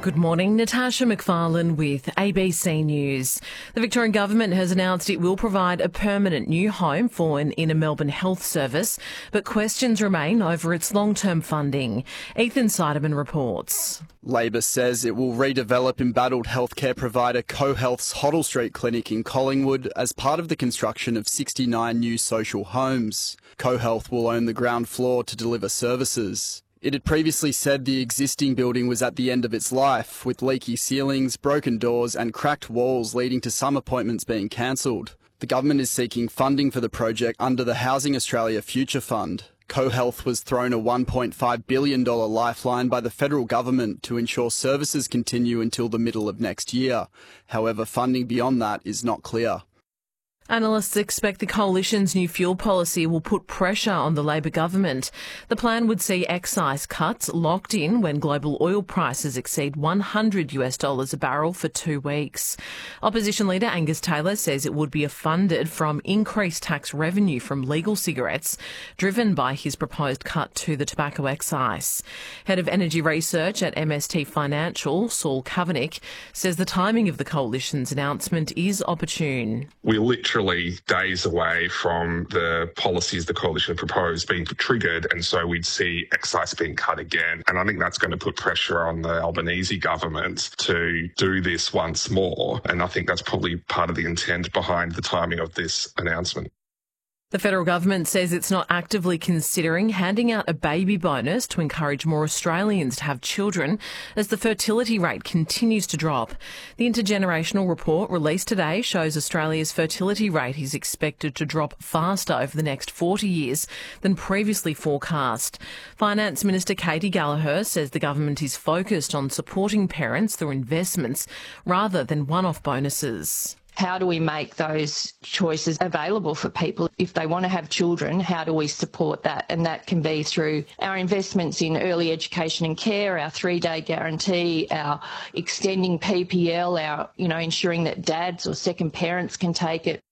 Good morning, Natasha McFarlane with ABC News. The Victorian Government has announced it will provide a permanent new home for an inner Melbourne health service, but questions remain over its long-term funding. Ethan Seideman reports. Labor says it will redevelop embattled healthcare provider CoHealth's Hoddle Street Clinic in Collingwood as part of the construction of 69 new social homes. CoHealth will own the ground floor to deliver services. It had previously said the existing building was at the end of its life, with leaky ceilings, broken doors and cracked walls leading to some appointments being cancelled. The government is seeking funding for the project under the Housing Australia Future Fund. CoHealth was thrown a $1.5 billion lifeline by the federal government to ensure services continue until the middle of next year. However, funding beyond that is not clear. Analysts expect the coalition's new fuel policy will put pressure on the Labor government. The plan would see excise cuts locked in when global oil prices exceed $100 a barrel for 2 weeks. Opposition leader Angus Taylor says it would be funded from increased tax revenue from legal cigarettes, driven by his proposed cut to the tobacco excise. Head of Energy Research at MST Financial, Saul Kavanagh, says the timing of the coalition's announcement is opportune. We're literally days away from the policies the coalition proposed being triggered, and so we'd see excise being cut again. And I think that's going to put pressure on the Albanese government to do this once more. And I think that's probably part of the intent behind the timing of this announcement. The federal government says it's not actively considering handing out a baby bonus to encourage more Australians to have children as the fertility rate continues to drop. The intergenerational report released today shows Australia's fertility rate is expected to drop faster over the next 40 years than previously forecast. Finance Minister Katy Gallagher says the government is focused on supporting parents through investments rather than one-off bonuses. How do we make those choices available for people? If they want to have children, how do we support that? And that can be through our investments in early education and care, our 3-day guarantee, our extending PPL, our, ensuring that dads or second parents can take it.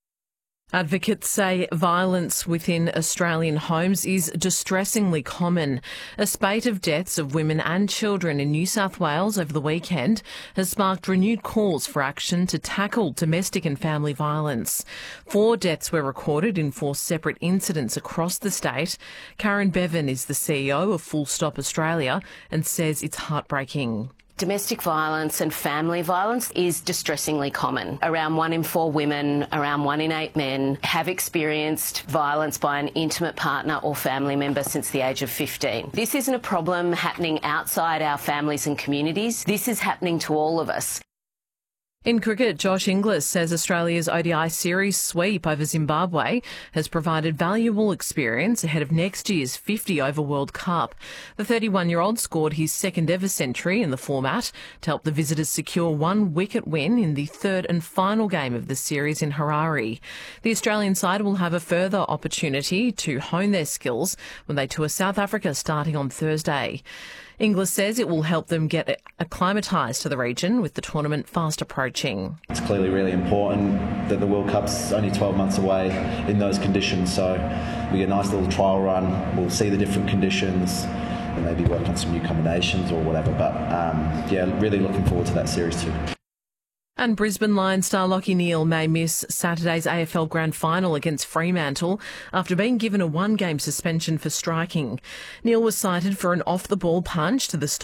Advocates say violence within Australian homes is distressingly common. A spate of deaths of women and children in New South Wales over the weekend has sparked renewed calls for action to tackle domestic and family violence. 4 deaths were recorded in 4 separate incidents across the state. Karen Bevan is the CEO of Full Stop Australia and says it's heartbreaking. Domestic violence and family violence is distressingly common. Around 1 in 4 women, around 1 in 8 men have experienced violence by an intimate partner or family member since the age of 15. This isn't a problem happening outside our families and communities. This is happening to all of us. In cricket, Josh Inglis says Australia's ODI series sweep over Zimbabwe has provided valuable experience ahead of next year's 50-over World Cup. The 31-year-old scored his second ever century in the format to help the visitors secure 1-wicket win in the third and final game of the series in Harare. The Australian side will have a further opportunity to hone their skills when they tour South Africa starting on Thursday. Inglis says it will help them get acclimatised to the region with the tournament fast approaching. It's clearly really important that the World Cup's only 12 months away in those conditions, so we get a nice little trial run, we'll see the different conditions and maybe work on some new accommodations or whatever, but really looking forward to that series too. And Brisbane Lions star Lachie Neale may miss Saturday's AFL Grand Final against Fremantle after being given a 1-game suspension for striking. Neale was cited for an off-the-ball punch to the